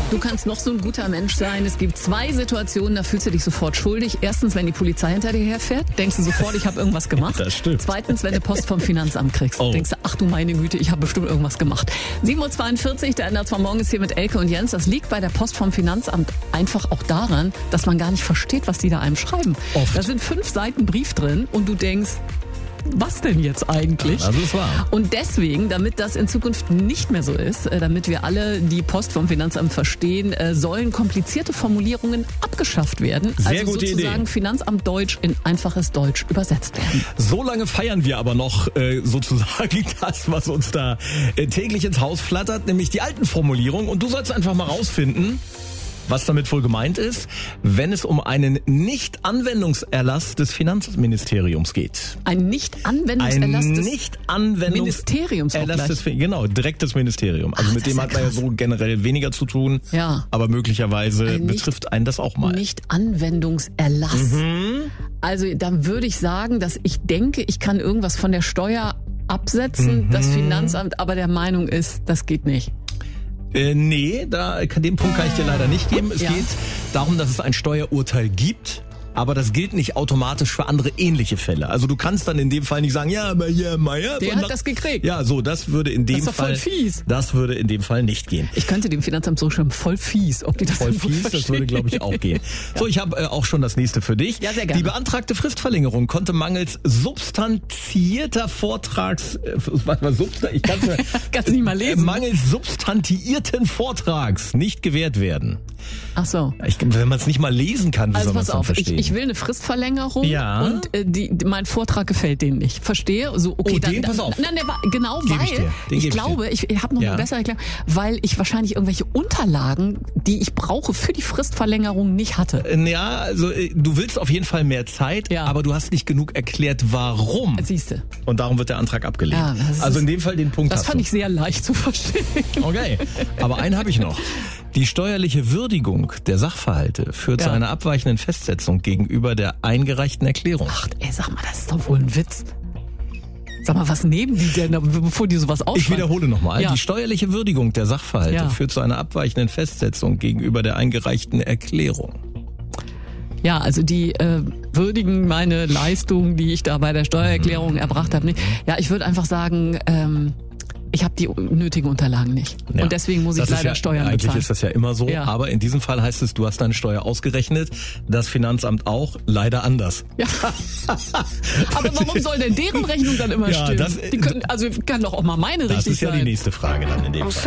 Du kannst noch so ein guter Mensch sein. Es gibt 2 Situationen, da fühlst du dich sofort schuldig. Erstens, wenn die Polizei hinter dir herfährt, denkst du sofort, ich habe irgendwas gemacht. Das stimmt. Zweitens, wenn du Post vom Finanzamt kriegst, denkst du, ach du meine Güte, ich habe bestimmt irgendwas gemacht. 7.42 Uhr, der Ender zwar morgens hier mit Elke und Jens. Das liegt bei der Post vom Finanzamt einfach auch daran, dass man gar nicht versteht, was die da einem schreiben. Oft. Da sind 5 Seiten Brief drin und du denkst, was denn jetzt eigentlich? Ja, das ist wahr. Und deswegen, damit das in Zukunft nicht mehr so ist, damit wir alle die Post vom Finanzamt verstehen, sollen komplizierte Formulierungen abgeschafft werden. Sehr also gute sozusagen Idee. Finanzamt Deutsch in einfaches Deutsch übersetzt werden. So lange feiern wir aber noch sozusagen das, was uns da täglich ins Haus flattert, nämlich die alten Formulierungen. Und du sollst einfach mal rausfinden, was damit wohl gemeint ist, wenn es um einen Nicht-Anwendungserlass des Finanzministeriums geht. Ein Nicht-Anwendungserlass des Ministeriums auch Erlass gleich. genau, direkt das Ministerium. Also Ach, mit das dem ist hat ja man ja krass. so generell weniger zu tun, Ja. aber möglicherweise Ein betrifft einen das auch mal. Nicht-Anwendungserlass. Also dann würde ich sagen, dass ich denke, ich kann irgendwas von der Steuer absetzen, das Finanzamt aber der Meinung ist, das geht nicht. Nee, den Punkt kann ich dir leider nicht geben. Es Ja. geht darum, dass es ein Steuerurteil gibt, aber das gilt nicht automatisch für andere ähnliche Fälle. Also du kannst dann in dem Fall nicht sagen, ja, aber hier, Meier. Der hat das gekriegt. Ja, so, das würde in dem Das ist doch voll Fall, fies. das würde in dem Fall nicht gehen. Ich könnte dem Finanzamt so schreiben, voll fies, ob die das Voll dann wohl fies, das verstehen. würde, glaube ich, auch gehen. So, ich habe auch schon das nächste für dich. Ja, sehr gerne. Die beantragte Fristverlängerung konnte mangels substanzierter ich kann's mir, Kannst du nicht mal lesen. mangels substantiierten Vortrags nicht gewährt werden. Ach so. Wenn man es nicht mal lesen kann, wie Also soll man pass es dann auf, verstehen? ich will eine Fristverlängerung Ja. und mein Vortrag gefällt denen nicht. Verstehe? So, okay, Oh, den, pass auf. Nein, genau, Geb ich weil dir. Den ich geb ich glaube, ich habe noch Ja. eine bessere Erklärung, weil ich wahrscheinlich irgendwelche Unterlagen, die ich brauche für die Fristverlängerung, nicht hatte. Ja, also du willst auf jeden Fall mehr Zeit, Ja. aber du hast nicht genug erklärt, warum. Siehste. Und darum wird der Antrag abgelehnt. Ja, das ist- also in dem Fall den Punkt Das hast fand du. ich sehr leicht zu verstehen. Okay, aber einen habe ich noch. Die steuerliche Würdigung der Sachverhalte führt zu Ja. einer abweichenden Festsetzung gegenüber der eingereichten Erklärung. Ach, ey, sag mal, das ist doch wohl ein Witz. Sag mal, was nehmen die denn, bevor die sowas aufschreiben? Ich wiederhole nochmal. Ja. Die steuerliche Würdigung der Sachverhalte Ja. führt zu einer abweichenden Festsetzung gegenüber der eingereichten Erklärung. Ja, also die würdigen meine Leistung, die ich da bei der Steuererklärung erbracht habe, nicht. Ja, ich würde einfach sagen, ich habe die nötigen Unterlagen nicht. Ja. Und deswegen muss ich Das ist leider ja, Steuern eigentlich bezahlen. ist das ja immer so, Ja. aber in diesem Fall heißt es, du hast deine Steuer ausgerechnet, das Finanzamt auch, leider anders. Ja. Aber warum soll denn deren Rechnung dann immer Ja, stimmen? das- Die können, also kann doch auch mal meine Das richtig ist ja sein. die nächste Frage dann in dem Fall.